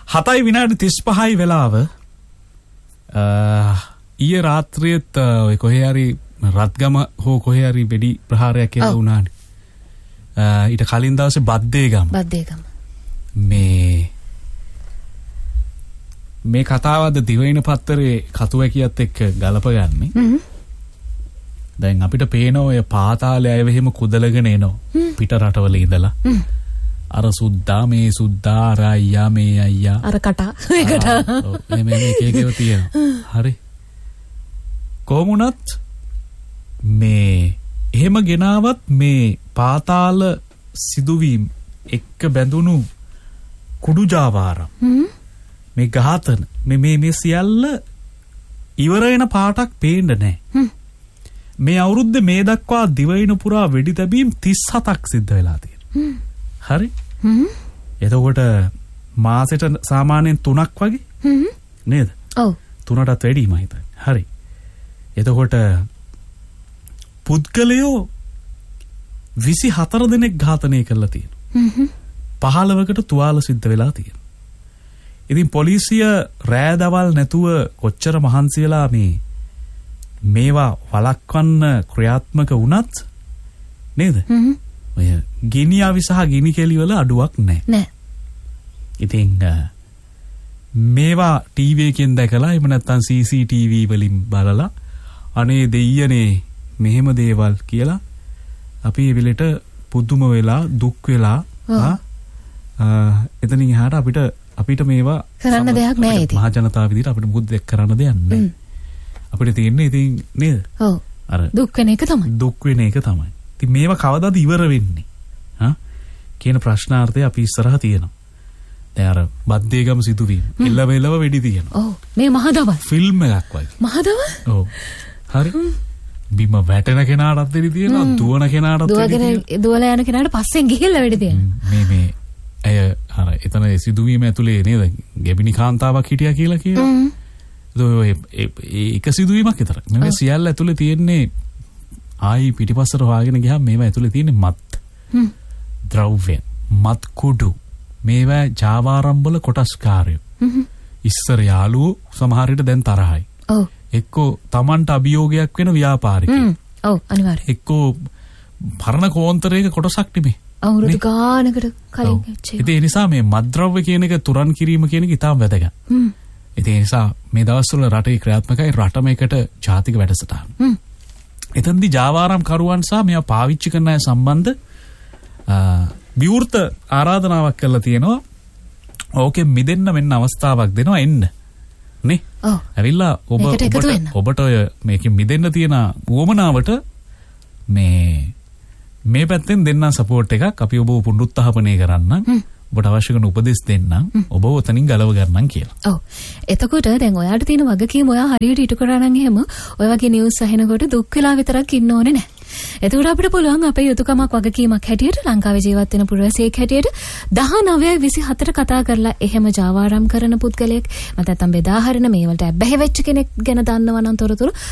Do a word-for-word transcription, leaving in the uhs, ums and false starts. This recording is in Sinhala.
හතයි විනාඩි තිස් පහයි වෙලාව. ඊයේ රාත්‍රියේත් ඔය කොහේ හරි රත්ගම හෝ කොහේ හරි වෙඩි ප්‍රහාරයක් කියලා වුණානේ. ඊට කලින් දවසේ බද්දේගම. බද්දේගම. මේ මේ කතාවද දිවයින පත්තරේ කතුවැකියත් එක්ක ගලපගන්නේ. දැන් අපිට පේන ඔය පාතාලය අය වෙහෙම කුදලගෙන එනවා පිට රටවල ඉඳලා. අර සුද්දා මේ සුද්දා අර අයියා මේ අයියා අර කටා මේකට මේ මේ එක එකව තියෙනවා. හරි. කොහොමුණත් මේ එහෙම ගෙනාවත් මේ පාතාල සිදුවීම් එක්ක බැඳුණු කුඩු ජාවාරම් මේ ඝාතන මේ මේ මේ සියල්ල ඉවර වෙන පාටක් පේන්නේ නැහැ. මේ අවුරුද්දේ මේ දක්වා දිවයින පුරා වෙඩි තැබීම් තිස් හතක් සිද්ධ වෙලා තියෙනවා. හරි. එතකොට මාසෙට සාමාන්‍යයෙන් තුනක් වගේ නේද? ඔව්. තුනටත් වැඩි මම හිතන්නේ. හරි. එතකොට පුද්ගලයෝ විසි හතර දෙනෙක් ඝාතනය කරලා තියෙනවා. පහළවකට තුවාල සිද්ධ වෙලා තියෙනවා. ඉතින් පොලිසිය රෑ දවල් නැතුව කොච්චර මහන්සි වෙලා මේ මේවා වළක්වන්න ක්‍රියාත්මක වුණත් නේද? ඔය ගිනි අවි සහ ගිනි කෙලි වල අඩුවක් නැහැ. නැහැ. ඉතින් මේවා ටීවී එකෙන් දැකලා එහෙම නැත්නම් සී සී ටී වී වලින් බලලා අනේ දෙයියනේ මෙහෙම දේවල් කියලා අපි ඒ වෙලෙට පුදුම වෙලා දුක් වෙලා ආ එතනින් එහාට අපිට අපිට මේවා කරන්න දෙයක් නැහැ ඉතින්. මහ ජනතාව විදිහට අපිට මොකද කරන්න දෙයක් නැහැ. අපිට තියෙන්නේ ඉතින් නේද? ඔව්. අර දුක් වෙන එක තමයි. දුක් වෙන එක තමයි. ඉතින් මේවා කවදාද ඉවර වෙන්නේ? හා කියන ප්‍රශ්නාර්ථය අපි ඉස්සරහා තියෙනවා. දැන් අර බද්දේගම සිදුවීම එළව එළව වෙඩි තියෙනවා. ඔව්. මේ මහදවල් ෆිල්ම් එකක් වගේ. මහදවල්? ඔව්. හරි. බිම වැටෙන කෙනාටත් වෙඩි තියෙනවා, දුවන කෙනාටත් වෙඩි තියෙනවා. දුවලා යන කෙනාට පස්සෙන් ගිහිල්ලා වෙඩි තියෙනවා. මේ මේ අය අර එතන සිදුවීම ඇතුලේ නේද? ගැබිනි කාන්තාවක් හිටියා කියලා කියනවා. ඔය ඒක සිදුවීමක් විතර. මේ සියල්ල ඇතුලේ තියෙන්නේ ආයි පිටිපස්සට හොයාගෙන ගියාම මේවා ඇතුලේ තියෙන්නේ මත්. ද්‍රව්‍ය, මත් කුඩු. මේවා ජාවාරම් වල කොටස්කාරයෝ. ඉස්සර යාළුවෝ සමහර විට දැන් තරහයි. ඔව්. එක්කෝ Tamanට අභියෝගයක් වෙන ව්‍යාපාරිකයෙක්. ඔව් අනිවාර්යයෙන්. එක්කෝ පරණ කෝන්තරයක කොටසක් නෙමෙයි. අවුරුදු ගානකට කලින් ඒ නිසා මේ මත්ද්‍රව්‍ය කියන එක තුරන් කිරීම කියන එක ඉතාම වැදගත්. ඒ නිසා මේ දවස්වල රටේ ක්‍රියාත්මකයි රටම එකට ජාතික වැඩසටහන. එතෙන්දී ජාවාරම් කරුවන් සහ මේවා පාවිච්චි කරන අය සම්බන්ධ විවෘත ආරාධනාවක් කරලා තියෙනවා. ඕකෙන් මිදෙන්න මෙන්න අවස්ථාවක් දෙනවා එන්න. නේ? ඔව්. ඇවිල්ලා ඔබ ඔබට ඔය මේකෙන් මිදෙන්න තියෙන උවමනාවට මේ මේ පැත්තෙන් දෙන්න සපෝට් එකක් අපි ඔබව පුනරුත්ථාපනය කරන්න ඔබට අවශ්‍ය කරන උපදෙස් දෙන්න ඔබ ඔතනින් ගලව ගන්නම් කියලා. ඔව්. එතකොට දැන් ඔයාට තියෙන වගකීම ඔයා හරියට ඉටු කරා නම් එහෙම ඔය වගේ නිවුස් අහනකොට දුක් වෙලා විතරක් ඉන්න ඕනේ නැහැ. එතකොට අපිට පුළුවන් අපේ යුතුයකමක් වගකීමක් හැටියට ලංකාවේ ජීවත් වෙන පුරවැසියෙක් හැටියට දහනවය විසි හතර කතා කරලා එහෙම ජාවාරම් කරන පුද්ගලයෙක් මත නැත්නම් බෙදා හරින මේ වලට ඇබ්බැහි වෙච්ච කෙනෙක් ගැන දන්නවා නම් තොරතුරු